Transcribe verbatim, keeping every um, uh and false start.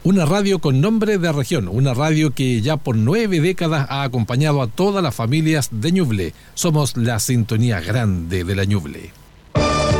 Una radio con nombre de región, una radio que ya por nueve décadas ha acompañado a todas las familias de Ñuble. Somos la sintonía grande de la Ñuble.